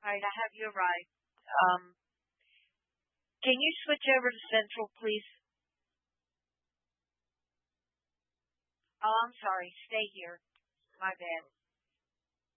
All right, I have you arrived. Can you switch over to Central, please? Oh, I'm sorry. Stay here. My bad.